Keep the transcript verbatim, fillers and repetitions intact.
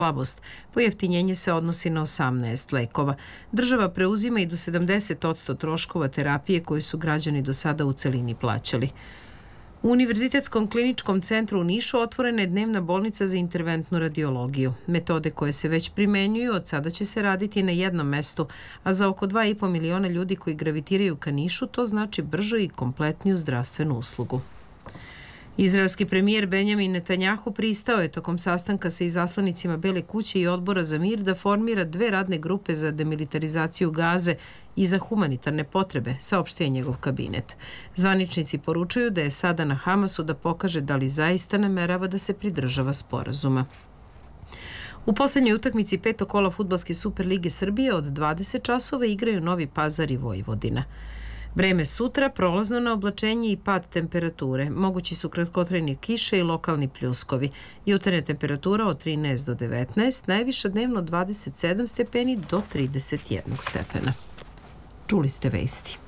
slabost. Pojeftinjenje se odnosi na osamnaest lekova. Država preuzima i do sedamdeset posto troškova terapije koje su građani do sada u celini plaćali. U Univerzitetskom kliničkom centru u Nišu otvorena je dnevna bolnica za interventnu radiologiju. Metode koje se već primenjuju od sada će se raditi na jednom mestu, a za oko dva i po miliona ljudi koji gravitiraju ka Nišu to znači bržu i kompletniju zdravstvenu uslugu. Izraelski premijer Benjamin Netanjahu pristao je tokom sastanka sa izaslanicima Bele kuće i Odbora za mir da formira dve radne grupe za demilitarizaciju Gaze i za humanitarne potrebe, saopštio je njegov kabinet. Zvaničnici poručuju da je sada na Hamasu da pokaže da li zaista namerava da se pridržava sporazuma. U poslednjoj utakmici petog kola Fudbalske Superlige Srbije od dvadeset časova igraju Novi Pazar i Vojvodina. Vreme sutra, prolazno na oblačenje i pad temperature. Mogući su kratkotrajne kiše i lokalni pljuskovi. Jutarnja temperatura od trinaest do devetnaest, najviša dnevno dvadeset sedam stepeni do trideset jedan stepena. Čuli ste vesti.